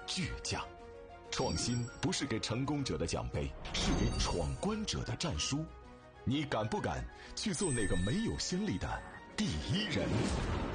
倔强。创新不是给成功者的奖杯，是给闯关者的战书。你敢不敢去做那个没有先例的第一人？